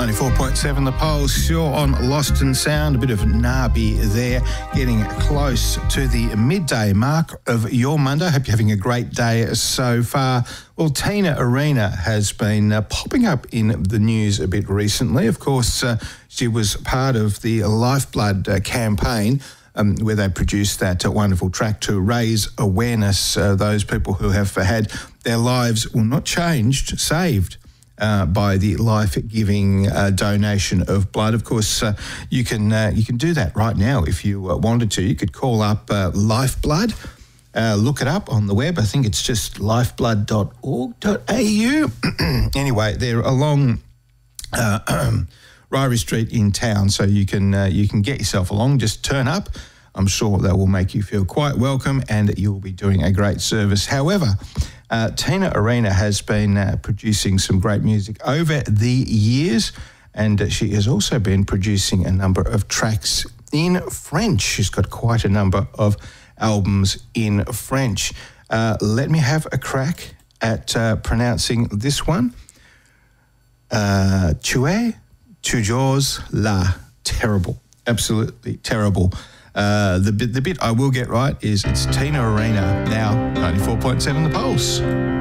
94.7 The Pulse. You're on Lost in Sound. A bit of Nabi there, getting close to the midday mark of your Monday. Hope you're having a great day so far. Well, Tina Arena has been popping up in the news a bit recently. Of course, she was part of the Lifeblood campaign, where they produced that wonderful track to raise awareness. Those people who have had their lives, well, not changed, saved by the life-giving donation of blood. Of course, you can do that right now if you wanted to. You could call up Lifeblood, look it up on the web. I think it's just lifeblood.org.au. Anyway, they're along Ryrie Street in town, so you can get yourself along. Just turn up. I'm sure that will make you feel quite welcome, and you'll be doing a great service. However, Tina Arena has been producing some great music over the years, and she has also been producing a number of tracks in French. She's got quite a number of albums in French. Let me have a crack at pronouncing this one. Tu es toujours là. Terrible. Absolutely terrible. The bit I will get right is it's Tina Arena, now 94.7 The Pulse.